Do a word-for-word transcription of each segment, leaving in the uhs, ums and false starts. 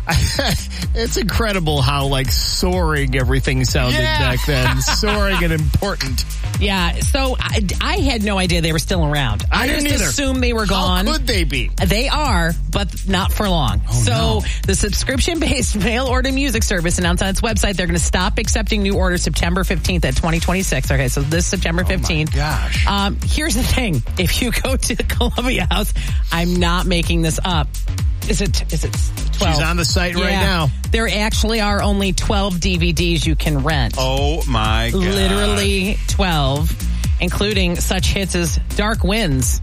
It's incredible how, like, soaring everything sounded Yeah. back then. Soaring and important. Yeah, so I, I had no idea they were still around. I I, didn't just either. assumed they were gone. How could they be? They are, but not for long. Oh, so no. the subscription-based mail-order music service announced on its website they're going to stop accepting new orders September fifteenth at twenty twenty-six. Okay, so this September fifteenth. Oh, my gosh. Um, here's the thing. If you go to the Columbia House, I'm not making this up. Is it, is it twelve? She's on the site right Yeah. now. There actually are only twelve D V Ds you can rent. Oh, my God. Literally twelve, including such hits as Dark Winds,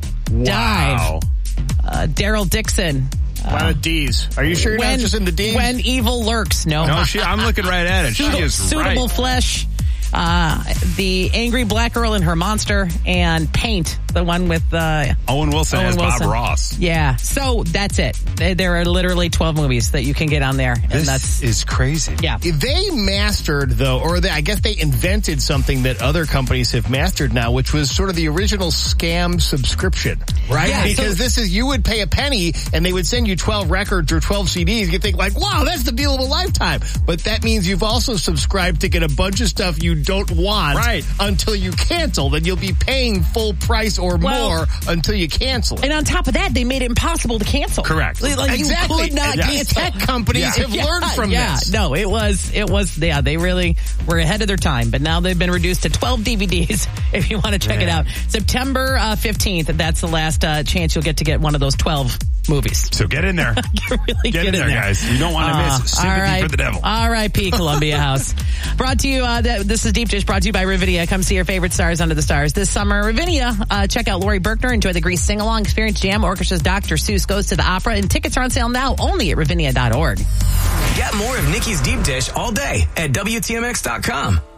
Wow. Dive, uh, Daryl Dixon, A lot of D's. Are you sure you're when, not just in the D's? When Evil Lurks. No. No, she, I'm looking right at it. She Suitable, is Suitable right. Flesh, uh, the Angry Black Girl and Her Monster, and Paint, the one with uh, Owen Wilson Owen as Bob Wilson. Ross. Yeah, so that's it. There there are literally twelve movies that you can get on there, and This that's is crazy. yeah. They mastered, though, or they, I guess they invented something that other companies have mastered now, which was sort of the original scam subscription, right? Yeah, because so- this is, you would pay a penny and they would send you twelve records or twelve C Ds. You think like, wow, that's the deal of a lifetime. But that means you've also subscribed to get a bunch of stuff you don't want Right. until you cancel. Then you'll be paying full price or Well- more until you cancel it. And on top of that, they made it impossible to cancel. Correct. Like, like, Exactly. you could not And these cancel. tech companies Yeah. have Yeah, learned from yeah. this. No, it was, it was, yeah, they really were ahead of their time, but now they've been reduced to twelve D V Ds if you want to check it out. September uh, fifteenth, that's the last uh, chance you'll get to get one of those twelve movies. So get in there. really Get in there, guys. You don't want to Uh, miss all Sympathy right. for the Devil. R I P Columbia House. Brought to you, uh, th- this is Deep Dish, brought to you by Ravinia. Come see your favorite stars under the stars this summer. Ravinia, uh, check out Lori Berkner, enjoy the Grease sing-along, experience Jam Orchestra's Doctor Seuss Goes to the Opera, and tickets are on sale now only at Ravinia dot org. Get more of Nikki's Deep Dish all day at W T M X dot com.